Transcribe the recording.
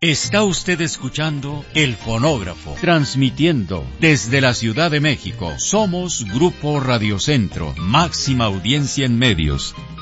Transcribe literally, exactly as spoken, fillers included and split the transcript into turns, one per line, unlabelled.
Está usted escuchando El Fonógrafo, transmitiendo desde la Ciudad de México. Somos Grupo Radio Centro, máxima audiencia en medios.